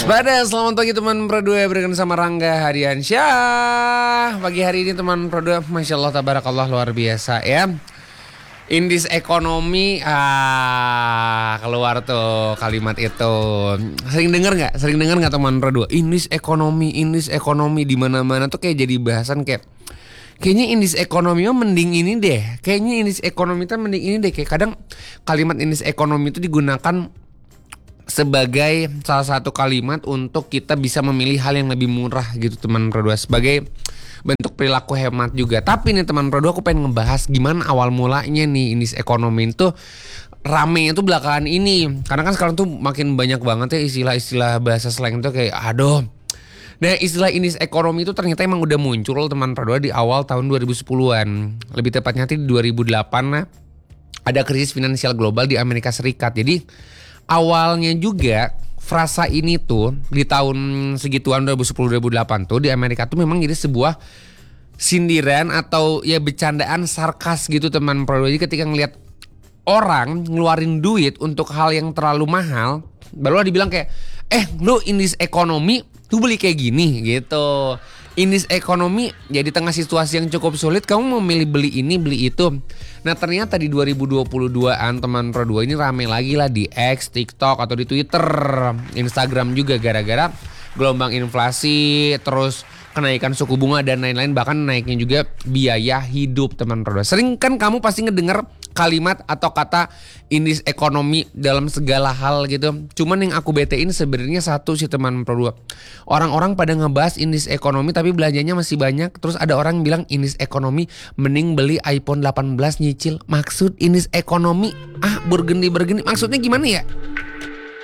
Pada selamat pagi teman Pro 2, berikan sama Rangga Hadiansyah. Pagi hari ini teman Pro 2, Masya Allah tabarakallah luar biasa ya. Indeks ekonomi keluar tuh kalimat itu. Sering dengar nggak? Sering dengar nggak teman Pro 2? Indeks ekonomi di mana-mana tuh kayak jadi bahasan kayak kayaknya indeks ekonomi mending ini deh. Kayaknya indeks ekonomi tuh mending ini deh. Kayak kadang kalimat indeks ekonomi itu digunakan sebagai salah satu kalimat untuk kita bisa memilih hal yang lebih murah gitu teman Pro 2, sebagai bentuk perilaku hemat juga. Tapi nih teman Pro 2, aku pengen ngebahas gimana awal mulanya nih indeks ekonomi itu rame itu belakangan ini. Karena kan sekarang tuh makin banyak banget ya istilah-istilah bahasa slang tuh kayak aduh. Nah, istilah indeks ekonomi itu ternyata emang udah muncul teman Pro 2 di awal tahun 2010-an. Lebih tepatnya di 2008 nah, ada krisis finansial global di Amerika Serikat. Jadi awalnya juga frasa ini tuh di tahun segituan 2010-2008 tuh di Amerika tuh memang jadi sebuah sindiran atau ya bercandaan sarkas gitu teman Pro 2. Jadi ketika ngelihat orang ngeluarin duit untuk hal yang terlalu mahal, baru dibilang kayak lu indeks ekonomi tuh beli kayak gini gitu. Indeks ekonomi ya di tengah situasi yang cukup sulit kamu mau milih beli ini beli itu. Nah ternyata di 2022an teman Pro 2 ini rame lagi lah di X, TikTok atau di Twitter, Instagram juga gara-gara gelombang inflasi, terus kenaikan suku bunga dan lain-lain, bahkan naiknya juga biaya hidup teman Pro 2. Sering kan kamu pasti ngedengar kalimat atau kata indeks ekonomi dalam segala hal gitu. Cuman yang aku betein sebenarnya satu sih teman Pro 2. Orang-orang pada ngebahas indeks ekonomi tapi belanjanya masih banyak. Terus ada orang yang bilang indeks ekonomi mending beli iPhone 18 nyicil. Maksud indeks ekonomi burgendi maksudnya gimana ya?